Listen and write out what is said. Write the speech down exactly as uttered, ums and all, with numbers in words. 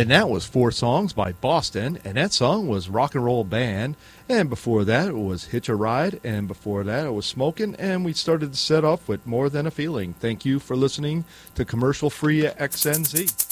And that was four songs by Boston, and that song was Rock and Roll Band. And before that, it was Hitch a Ride, and before that, it was Smokin', and we started the set off with More Than a Feeling. Thank you for listening to Commercial Free X N Z.